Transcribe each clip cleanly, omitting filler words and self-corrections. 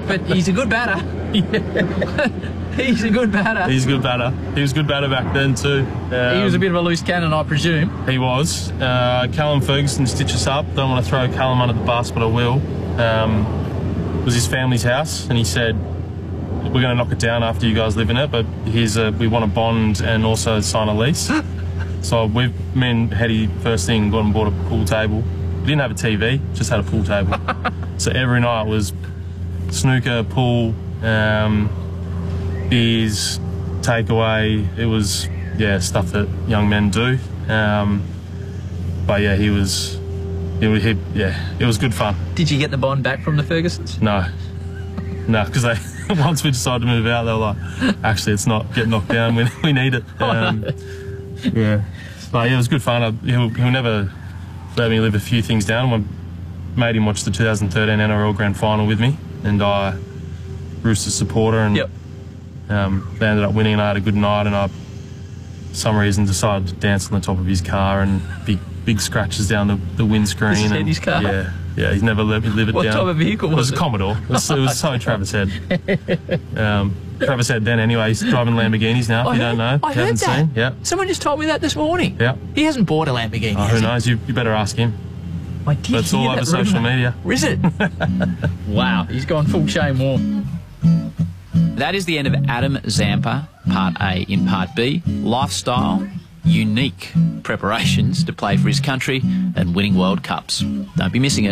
but he's a good batter. He's a good batter. He's a good batter. He was a good batter back then too. He was a bit of a loose cannon, I presume. He was. Callum Ferguson stitched us up. Don't want to throw Callum under the bus, but I will. It was his family's house, and he said, we're going to knock it down after you guys live in it, but we want a bond and also sign a lease. So me and Hetty first thing got and bought a pool table. We didn't have a TV, just had a pool table. So every night was snooker, pool, beers, takeaway. It was, stuff that young men do. But yeah, it was good fun. Did you get the bond back from the Fergusons? No, because once we decided to move out, they were like, actually, it's not get knocked down. We need it. Yeah, but yeah, it was good fun. He'll never let me live a few things down. I made him watch the 2013 NRL Grand Final with me, and I, Roosters supporter, and they ended up winning, and I had a good night, and I, for some reason, decided to dance on the top of his car, and big scratches down the windscreen. This is Eddie's car? Yeah, he's never let me live it down. What type of vehicle was it? It was a Commodore. It was so Travis Head. Travis Head then anyway, he's driving Lamborghinis now, if you don't know. I heard that. Seen. Yeah. Someone just told me that this morning. Yeah. He hasn't bought a Lamborghini, who knows? You better ask him. I did That's all over social media. Is it? Wow, he's gone full Shane Warne. That is the end of Adam Zampa, Part A. In Part B, lifestyle, unique preparations to play for his country and winning World Cups. Don't be missing it.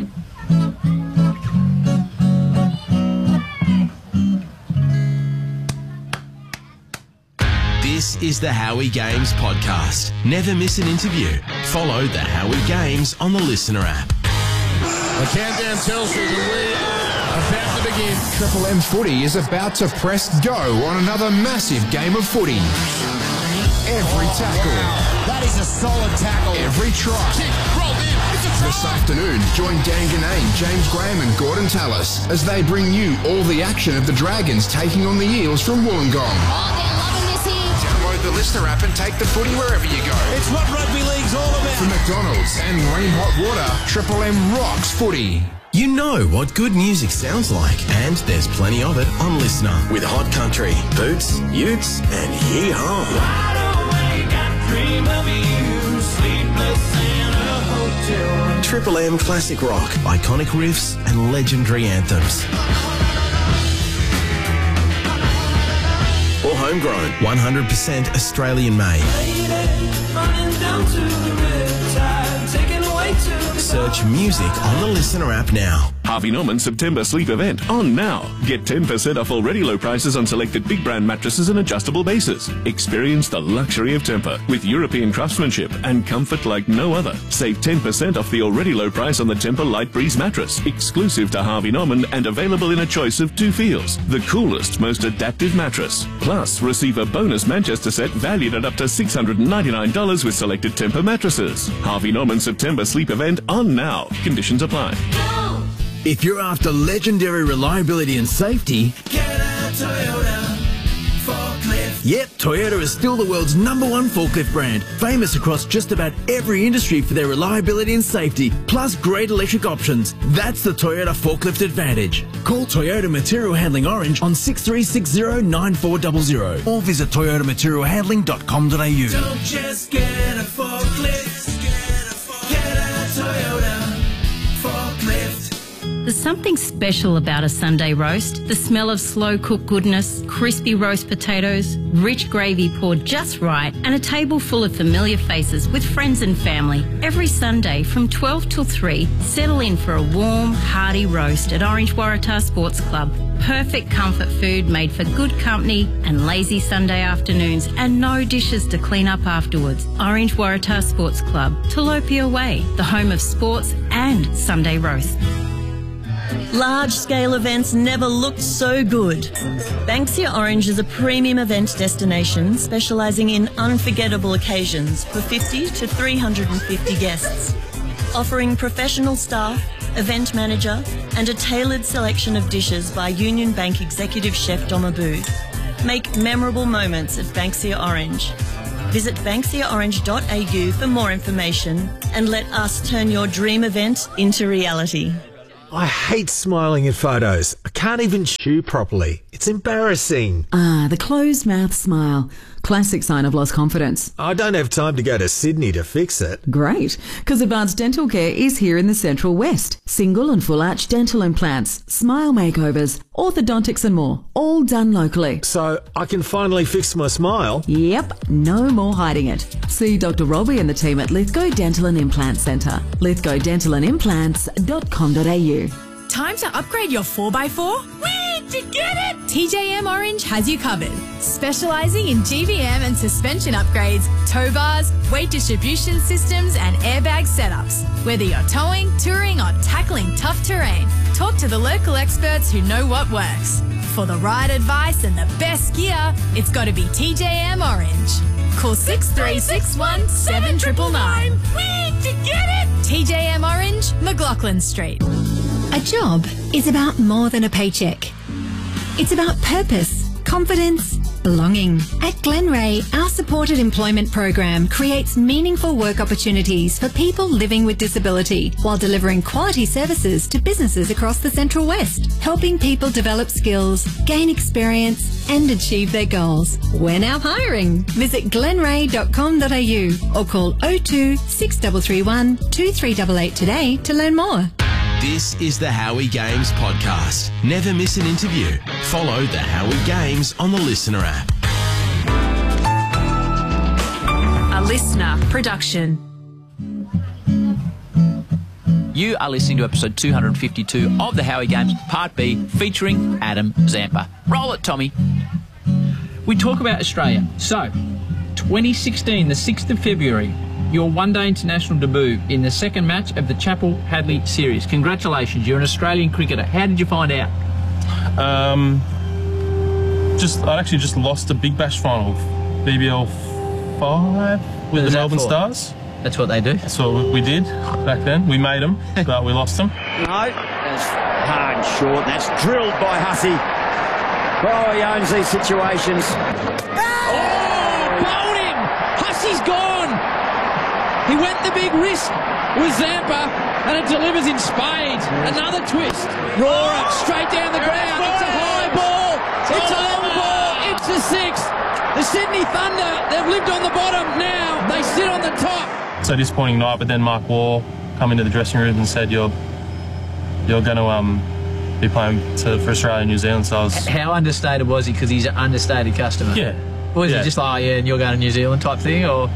This is the Howie Games podcast. Never miss an interview. Follow the Howie Games on the Listener app. The countdown tells you that we are about to begin. Triple M Footy is about to press go on another massive game of footy. Every tackle. That is a solid tackle. Every try. Kick, rolled in. It's a try. This afternoon, join Dan Ganane, James Graham and Gordon Tallis as they bring you all the action of the Dragons taking on the Eels from Wollongong. Download the Listener app and take the footy wherever you go. It's what rugby league's all about. From McDonald's and Green Hot Water, Triple M rocks footy. You know what good music sounds like, and there's plenty of it on Listener with Hot Country, Boots, Utes, and Yee-Haw. Wide awake, I dream of you, sleepless in a hotel room. Triple M classic rock, iconic riffs, and legendary anthems. Or homegrown, 100% Australian made. Search music on the Listener app now. Harvey Norman September Sleep Event on now. Get 10% off already low prices on selected big brand mattresses and adjustable bases. Experience the luxury of Tempur with European craftsmanship and comfort like no other. Save 10% off the already low price on the Tempur Light Breeze mattress, exclusive to Harvey Norman and available in a choice of 2 feels. The coolest, most adaptive mattress. Plus, receive a bonus Manchester set valued at up to $699 with selected Tempur mattresses. Harvey Norman September Sleep Event on now. Conditions apply. If you're after legendary reliability and safety, Get a Toyota forklift. yep, Toyota is still the world's #1 forklift brand, famous across just about every industry for their reliability and safety, plus great electric options. That's the Toyota Forklift Advantage. Call Toyota Material Handling Orange on 6360-9400 or visit toyotamaterialhandling.com.au. Don't just get a forklift. Get a Toyota forklift. There's something special about a Sunday roast. The smell of slow-cooked goodness, crispy roast potatoes, rich gravy poured just right, and a table full of familiar faces with friends and family. Every Sunday from 12 till 3, settle in for a warm, hearty roast at Orange Waratah Sports Club. Perfect comfort food made for good company and lazy Sunday afternoons, and no dishes to clean up afterwards. Orange Waratah Sports Club, Tilapia Way, the home of sports and Sunday roast. Large-scale events never looked so good. Banksia Orange is a premium event destination specialising in unforgettable occasions for 50 to 350 guests. Offering professional staff, event manager and a tailored selection of dishes by Union Bank Executive Chef Dom Aboud. Make memorable moments at Banksia Orange. Visit banksiaorange.au for more information and let us turn your dream event into reality. I hate smiling in photos. I can't even chew properly. It's embarrassing. Ah, the closed mouth smile. Classic sign of lost confidence. I don't have time to go to Sydney to fix it. Great, because Advanced Dental Care is here in the Central West. Single and full arch dental implants, smile makeovers, orthodontics and more, all done locally. So I can finally fix my smile? Yep, no more hiding it. See Dr. Robbie and the team at Lithgow Dental and Implant Centre. lithgowdentalandimplants.com.au. Time to upgrade your 4x4? Where'd you get it? TJM Orange has you covered. Specialising in GVM and suspension upgrades, tow bars, weight distribution systems and airbag setups. Whether you're towing, touring or tackling tough terrain, talk to the local experts who know what works. For the right advice and the best gear, it's got to be TJM Orange. Call 6361 7999. Where'd you get it? TJM Orange, McLaughlin Street. A job is about more than a paycheck. It's about purpose, confidence, belonging. At Glenray, our supported employment program creates meaningful work opportunities for people living with disability while delivering quality services to businesses across the Central West, helping people develop skills, gain experience and achieve their goals. We're now hiring. Visit glenray.com.au or call 02 6331 2388 today to learn more. This is the Howie Games podcast. Never miss an interview. Follow the Howie Games on the Listener app. A Listener production. You are listening to episode 252 of the Howie Games, Part B, featuring Adam Zampa. Roll it, Tommy. We talk about Australia. So, 2016, the 6th of February, your one-day international debut in the second match of the Chappell-Hadley series. Congratulations, you're an Australian cricketer. How did you find out? I'd actually just lost a Big Bash final, BBL 5 with the Melbourne Stars. That's what they do. That's what we did back then. We made them, but we lost them. No, that's hard and short. That's drilled by Hussey. Oh, he owns these situations. Oh, bowled him! Hussey's gone! He went the big risk with Zampa, and it delivers in spades. Another twist. Roarer, straight down the ground. It's a high ball. It's a long ball. It's a six. The Sydney Thunder, they've lived on the bottom. Now they sit on the top. So disappointing night, but then Mark Waugh come into the dressing room and said, you're going to be playing for Australia and New Zealand. So I was... How understated was he? Because he's an understated customer. Yeah. Or was it just like, oh, yeah, and you're going to New Zealand type thing, or...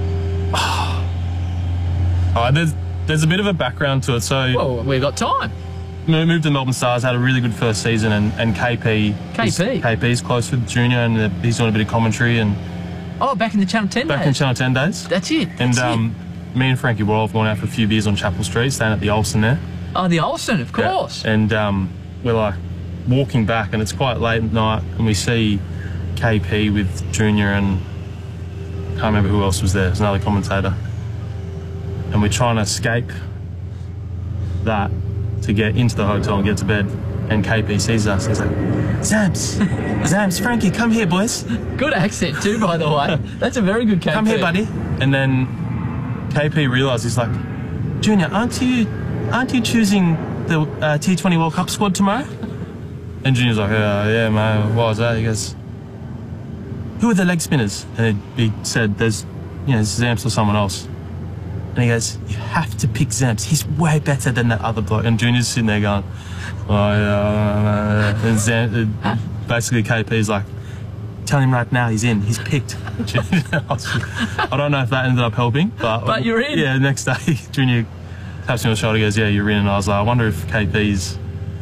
There's a bit of a background to it. So well, we've got time. Moved to the Melbourne Stars, had a really good first season, and KP's close with Junior, and he's doing a bit of commentary. And back in the Channel 10 days. Back in Channel 10 days. That's it. And me and Frankie Worrell have gone out for a few beers on Chapel Street, staying at the Olsen there. Oh, the Olsen, of course. Yeah. And we're like walking back, and it's quite late at night, and we see KP with Junior, and I can't remember who else was there. There's another commentator. And we're trying to escape that to get into the hotel and get to bed. And KP sees us. He's like, Zamps, Frankie, come here, boys. Good accent too, by the way. That's a very good KP. Come here, buddy. And then KP realised, he's like, Junior, aren't you choosing the T20 World Cup squad tomorrow? And Junior's like, yeah, mate, what was that? He goes, who are the leg spinners? And he said, there's Zamps or someone else. And he goes, you have to pick Zamps. He's way better than that other bloke. And Junior's sitting there going, oh, yeah. And basically KP's like, tell him right now he's in. He's picked. I don't know if that ended up helping. But you're in. Yeah, the next day, Junior taps me on the shoulder, goes, yeah, you're in. And I was like, I wonder if KP's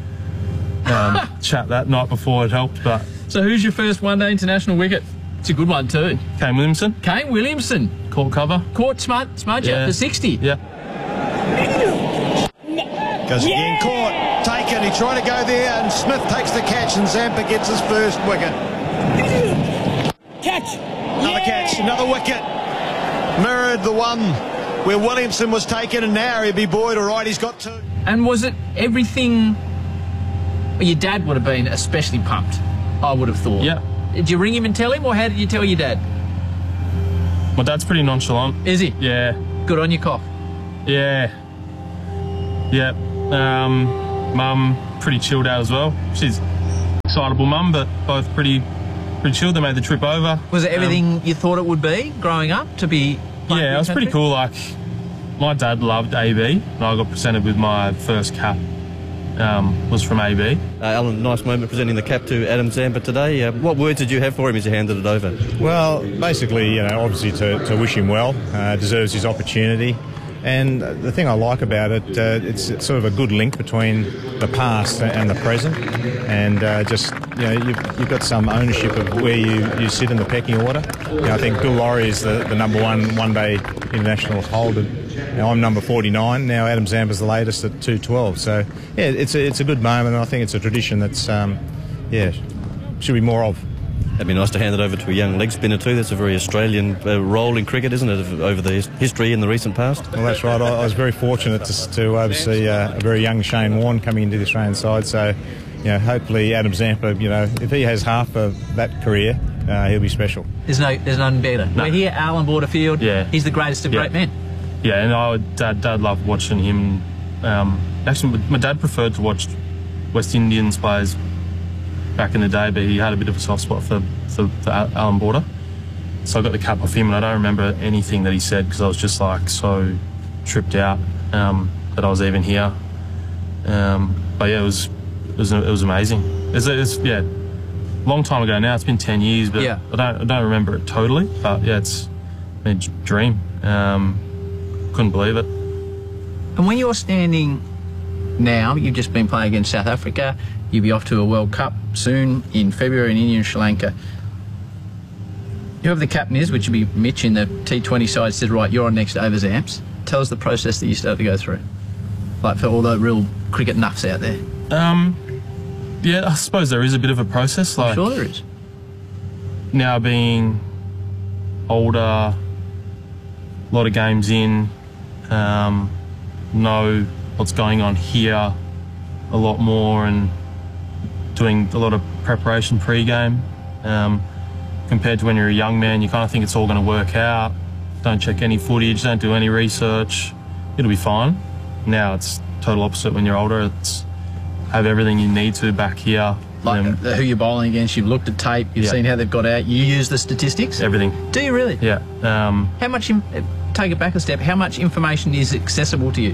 chat that night before it helped. But so who's your first one-day international wicket? It's a good one too. Kane Williamson. Caught cover. Caught smudger for 60. Yeah. Goes again, caught, taken. He tried to go there, and Smith takes the catch, and Zampa gets his first wicket. Catch. Another catch, another wicket. Mirrored the one where Williamson was taken, and now he'd be buoyed. All right, he's got two. And was it everything? Your dad would have been especially pumped, I would have thought. Yeah. Did you ring him and tell him, or how did you tell your dad? My dad's pretty nonchalant. Is he? Yeah. Good on your cough. Yeah. Yeah. Mum, pretty chilled out as well. She's excitable mum, but both pretty chilled. They made the trip over. Was it everything you thought it would be growing up to be? Yeah, it was pretty cool. Like, my dad loved AB, and I got presented with my first cap. Was from AB. Alan, nice moment presenting the cap to Adam Zampa today. What words did you have for him as you handed it over? Well, basically, obviously to wish him well. Deserves his opportunity. And the thing I like about it, it's sort of a good link between the past and the present. And you've got some ownership of where you sit in the pecking order. I think Bill Laurie is the number one-day international holder. I'm number 49. Now Adam Zampa's the latest at 212. So, yeah, it's a good moment, and I think it's a tradition that's, should be more of. It'd be nice to hand it over to a young leg spinner too. That's a very Australian role in cricket, isn't it, over the history in the recent past? Well, that's right. I was very fortunate to oversee a very young Shane Warne coming into the Australian side. So, hopefully Adam Zampa, if he has half of that career, he'll be special. There's none better. No. We're here, Alan Waterfield. Yeah. He's the greatest of great men. Yeah, and Dad loved watching him. Actually, my dad preferred to watch West Indians players back in the day, but he had a bit of a soft spot for Alan Border. So I got the cap off him, and I don't remember anything that he said because I was just like so tripped out that I was even here. But yeah, it was amazing. It's long time ago now. It's been 10 years, but I don't remember it totally. But yeah, it's a dream. Couldn't believe it. And when you're standing now, you've just been playing against South Africa. You'll be off to a World Cup soon in February in India and Sri Lanka. You have the captain which will be Mitch in the T20 side, said, right, you're on next over Zamps. Tell us the process that you start to go through, like for all the real cricket nuffs out there. Yeah, I suppose there is a bit of a process. Like, I'm sure there is. Now being older, a lot of games in, know what's going on here a lot more, and doing a lot of preparation pre-game. Compared to when you're a young man, you kind of think it's all going to work out. Don't check any footage, don't do any research. It'll be fine. Now it's total opposite when you're older. It's have everything you need to back here. Like who you're bowling against, you've looked at tape, you've seen how they've got out, you use the statistics? Everything. Do you really? Yeah. How much, take it back a step, how much information is accessible to you?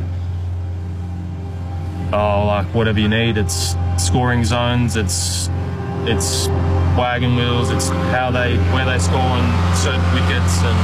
Oh, like whatever you need. It's scoring zones, it's wagon wheels, it's where they score on certain wickets, and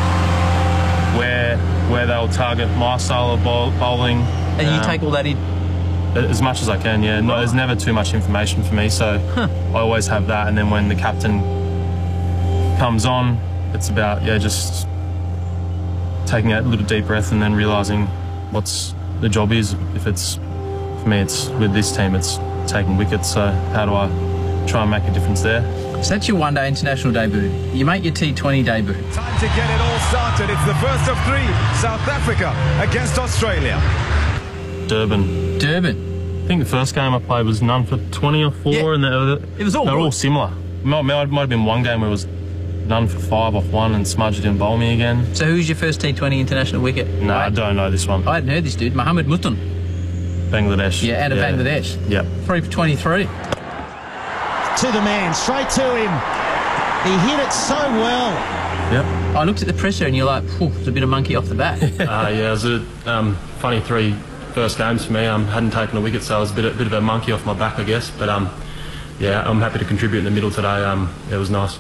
where they'll target my style of bowling. And you take all that in? As much as I can, yeah. No, there's never too much information for me, so I always have that. And then when the captain comes on, it's about just taking a little deep breath and then realising what's the job is. If it's, for me, it's with this team, it's taking wickets. So how do I try and make a difference there? So that's your one-day international debut. You make your T20 debut. Time to get it all started. It's the first of three. South Africa against Australia. Durban. I think the first game I played was none for 20 or 4, and they're all similar. Might have been one game where it was none for 5 off 1 and Smudge didn't bowl me again. So who's your first T20 international wicket? No, I don't know this one. I hadn't heard this dude. Mohammad Mutun. Bangladesh. Yeah, out of Bangladesh. Yep. 3 for 23. To the man, straight to him. He hit it so well. Yep. I looked at the presser and you're like, there's a bit of monkey off the bat. Yeah, it was a funny 3 first games for me. Hadn't taken a wicket, so I was a bit of a monkey off my back, I guess. But yeah, I'm happy to contribute in the middle today. It was nice.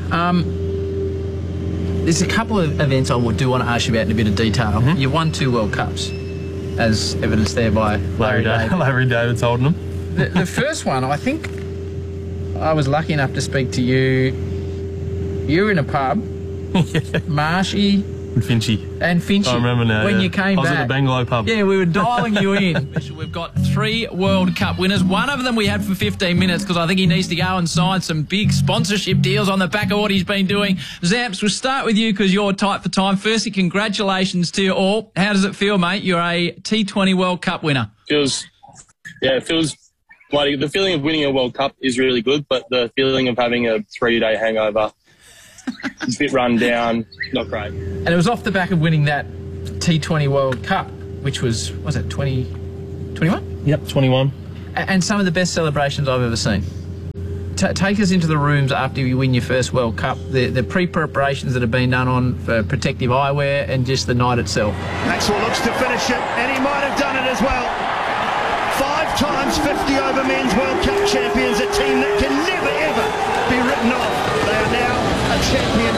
There's a couple of events I do want to ask you about in a bit of detail. Mm-hmm. You've won 2 World Cups, as evidenced there by Larry David. Larry David's holding them. The first one, I think I was lucky enough to speak to you. You were in a pub. Marshy. And Finchy. I remember now. When you came back. I was at the Bangalow pub. Yeah, we were dialing you in. We've got 3 World Cup winners. One of them we had for 15 minutes because I think he needs to go and sign some big sponsorship deals on the back of what he's been doing. Zamps, we'll start with you because you're tight for time. Firstly, congratulations to you all. How does it feel, mate? You're a T20 World Cup winner. It feels bloody. The feeling of winning a World Cup is really good, but the feeling of having a 3-day hangover, it's a bit run down, not great. And it was off the back of winning that T20 World Cup, which was it 2012? 21? Yep, 21. And some of the best celebrations I've ever seen. Take us into the rooms after you win your first World Cup, the pre-preparations that have been done on for protective eyewear and just the night itself. Maxwell looks to finish it, and he might have done it as well. 5 times 50 over men's World Cup champions, a team that can never, ever be written off. They are now a champion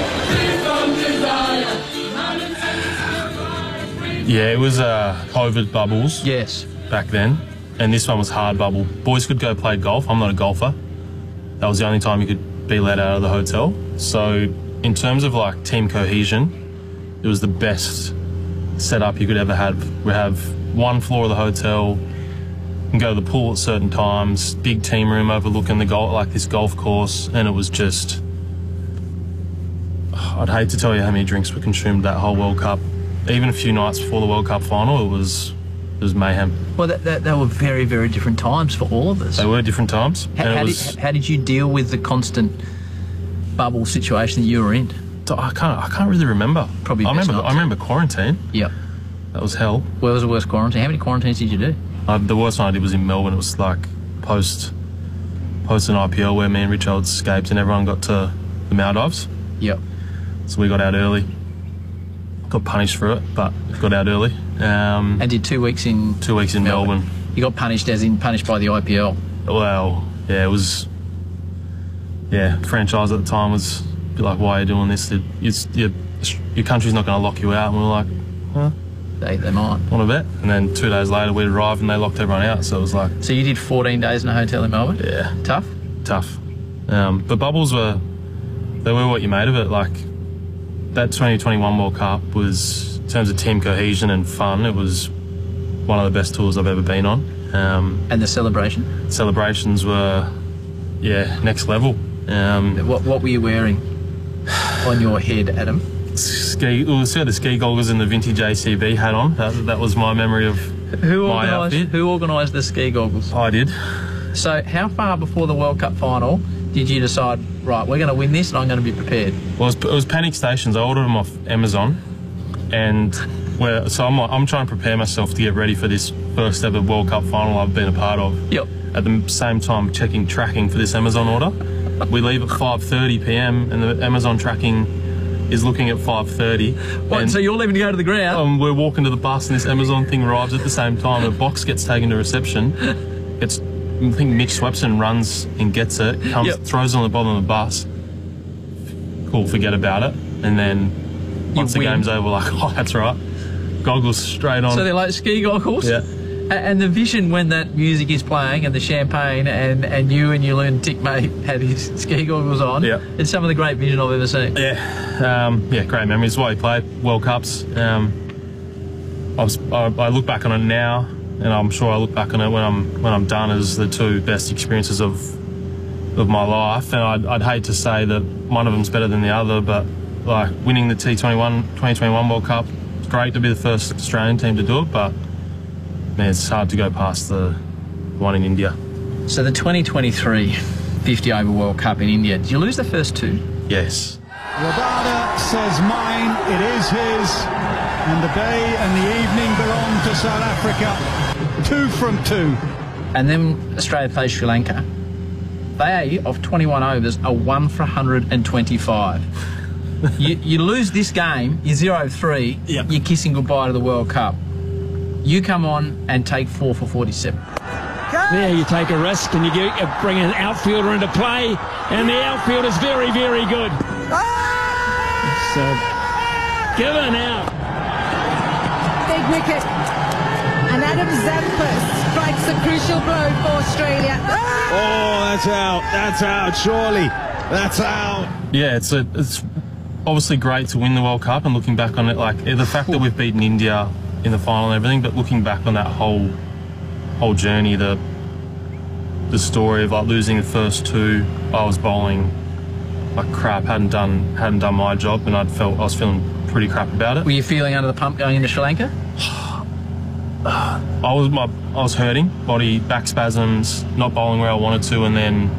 team. Yeah, it was COVID bubbles. Yes. Back then. And this one was hard bubble. Boys could go play golf. I'm not a golfer. That was the only time you could be let out of the hotel. So in terms of like team cohesion, it was the best setup you could ever have. We have one floor of the hotel, you can go to the pool at certain times, big team room overlooking the this golf course, and it was just, I'd hate to tell you how many drinks were consumed that whole World Cup. Even a few nights before the World Cup final, it was mayhem. Well, they were very, very different times for all of us. They were different times. How did you deal with the constant bubble situation that you were in? I can't really remember. Probably I remember quarantine. Yep. That was hell. Where was the worst quarantine? How many quarantines did you do? The worst one I did was in Melbourne. It was like post an IPL where me and Richard escaped and everyone got to the Maldives. Yep. So we got out early. Got punished for it, but got out early. And did 2 weeks in... 2 weeks in Melbourne. You got punished as in punished by the IPL? Well, yeah, it was... Yeah, the franchise at the time was a bit like, why are you doing this? Your country's not going to lock you out. And we were like, huh? They might. Want to bet? And then 2 days later we'd arrived and they locked everyone out, so it was like... So you did 14 days in a hotel in Melbourne? Yeah. Tough? Tough. But bubbles were what you made of it. Like, that 2021 World Cup was, in terms of team cohesion and fun, it was one of the best tours I've ever been on. And the celebration? Celebrations were, yeah, next level. What were you wearing on your head, Adam? The ski goggles and the vintage ACB hat on. That was my memory of my outfit. Who organised the ski goggles? I did. So how far before the World Cup final did you decide, right, we're going to win this and I'm going to be prepared? Well, it was panic stations. I ordered them off Amazon, and so I'm trying to prepare myself to get ready for this first ever World Cup final I've been a part of. Yep. At the same time, checking tracking for this Amazon order. We leave at 5:30 p.m. and the Amazon tracking is looking at 5:30. What? So you're leaving to go to the ground? We're walking to the bus, and this Amazon thing arrives at the same time. A box gets taken to reception. I think Mitch Swepson runs and gets it, throws it on the bottom of the bus. Cool, forget about it. And then once the game's over, we're like, oh, that's right. Goggles straight on. So they're like ski goggles? Yeah. And the vision when that music is playing and the champagne and you and your lunatic mate had his ski goggles on, it's some of the great vision I've ever seen. Yeah, great memories. Why you play World Cups. I look back on it now, and I'm sure I look back on it when I'm done as the 2 best experiences of my life. And I'd hate to say that one of them's better than the other, but like winning the 2021 World Cup, it's great to be the first Australian team to do it, but man, it's hard to go past the one in India. So the 2023 50 over World Cup in India, did you lose the first 2? Yes. Rabada says mine, it is his, and the day and the evening belong to South Africa. 2 from 2. And then Australia plays Sri Lanka. They, of 21 overs, are 1 for 125. you lose this game, you're 0-3, you're kissing goodbye to the World Cup. You come on and take 4 for 47. There you take a risk and you bring an outfielder into play, and the outfielder's very, very good. So, given out. Big wicket. And Adam Zampa strikes a crucial blow for Australia. Oh, that's out. That's out, surely. That's out. Yeah, it's obviously great to win the World Cup, and looking back on it, like the fact that we've beaten India in the final and everything, but looking back on that whole journey, the story of like losing the first 2, I was bowling like crap, hadn't done my job, and I was feeling pretty crap about it. Were you feeling under the pump going into Sri Lanka? I was hurting, back spasms, not bowling where I wanted to, and then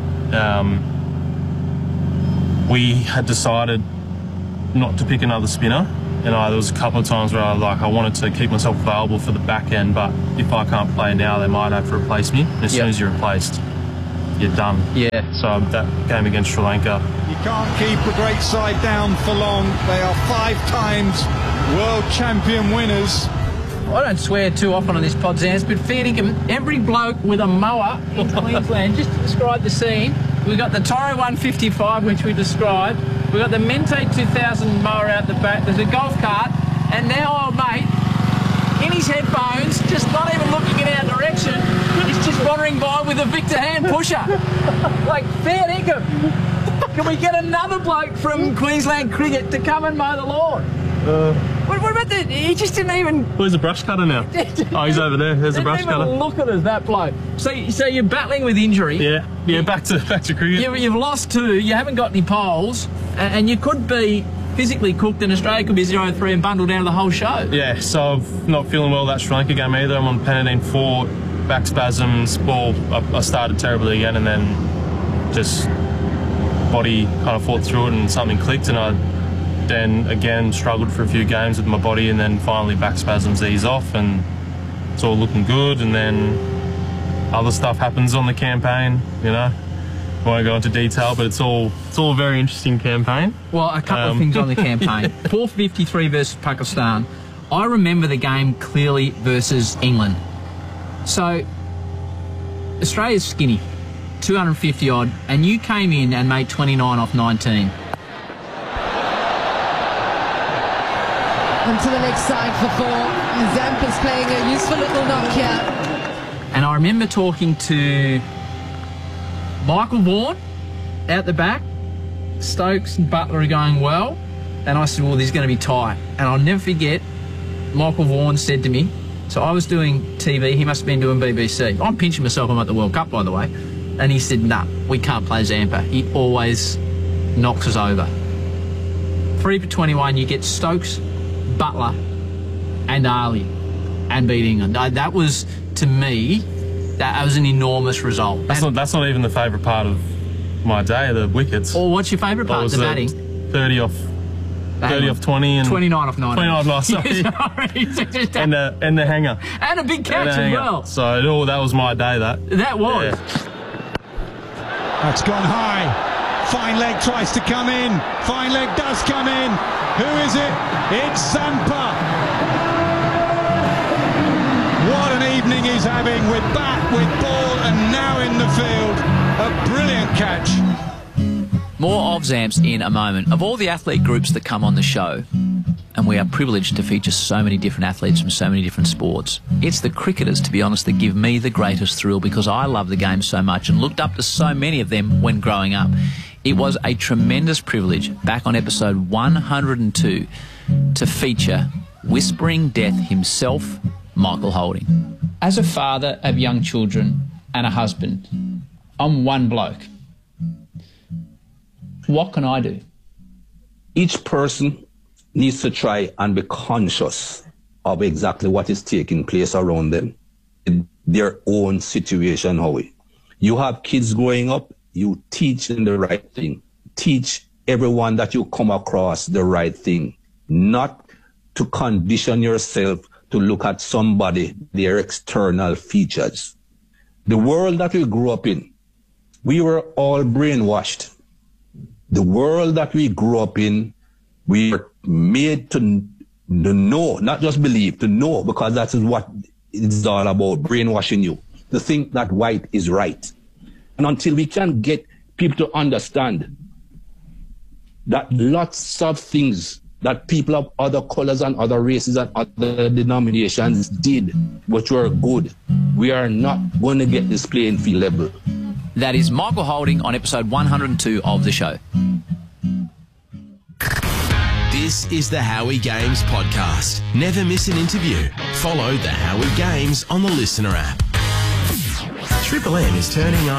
we had decided not to pick another spinner, there was a couple of times where I wanted to keep myself available for the back end, but if I can't play now, they might have to replace me. And as soon as you're replaced, you're done. Yeah. So that game against Sri Lanka. You can't keep a great side down for long. They are 5 times world champion winners. I don't swear too often on this pod, Zans, but fair dinkum, every bloke with a mower in Queensland, just to describe the scene, we've got the Toro 155, which we described, we've got the Mente 2000 mower out the back, there's a golf cart, and now old mate, in his headphones, just not even looking in our direction, he's just wandering by with a Victor hand pusher. Like, fair dinkum, can we get another bloke from Queensland cricket to come and mow the lawn? What about the... He just didn't even... Where's the brush cutter now? Oh, he's over there. There's the brush cutter. Look at us, that bloke. So you're battling with injury. Yeah, back to cricket. You've lost 2, you haven't got any poles, and you could be physically cooked, and Australia could be 0-3 and bundled down to the whole show. Yeah, so I'm not feeling well that Sri Lanka game either. I'm on Panadine 4, back spasms, I started terribly again, and then just body kind of fought through it and something clicked, and I then again struggled for a few games with my body, and then finally back spasms ease off and it's all looking good, and then other stuff happens on the campaign, you know. I won't go into detail, but it's all a very interesting campaign. Well, a couple of things on the campaign. 453 versus Pakistan. I remember the game clearly versus England. So Australia's skinny, 250 odd, and you came in and made 29 off 19. On to the next side for 4. Zampa's playing a useful little knock here. And I remember talking to Michael Vaughan out the back. Stokes and Butler are going well. And I said, well, this is going to be tight. And I'll never forget, Michael Vaughan said to me, so I was doing TV, he must have been doing BBC. I'm pinching myself, I'm at the World Cup, by the way. And he said, nah, we can't play Zampa. He always knocks us over. 3 for 21, you get Stokes, Butler and Ali and beat England. That was, to me, that was an enormous result. That's not even the favourite part of my day, the wickets. Or what's your favourite part, the batting? 30 off 20 and 29 off 19. 29 off, sorry. and the hanger. And a big catch as well. So that was my day, that was. Yeah. That's gone high. Fine leg tries to come in. Fine leg does come in. Who is it? It's Zampa. What an evening he's having with bat, with ball, and now in the field. A brilliant catch. More of Zamps in a moment. Of all the athlete groups that come on the show, and we are privileged to feature so many different athletes from so many different sports, it's the cricketers, to be honest, that give me the greatest thrill, because I love the game so much and looked up to so many of them when growing up. It was a tremendous privilege, back on episode 102, to feature Whispering Death himself, Michael Holding. As a father of young children and a husband, I'm one bloke. What can I do? Each person needs to try and be conscious of exactly what is taking place around them, in their own situation, Howie. You have kids growing up, you teach them the right thing. Teach everyone that you come across the right thing, not to condition yourself to look at somebody, their external features. The world that we grew up in, we were all brainwashed. The world that we grew up in, we were made to know, not just believe, to know, because that is what it's all about, brainwashing you, to think that white is right. And until we can get people to understand that lots of things that people of other colors and other races and other denominations did, which were good, we are not going to get this playing field level. That is Michael Holding on episode 102 of the show. This is the Howie Games podcast. Never miss an interview. Follow the Howie Games on the Listener app. Triple M is turning up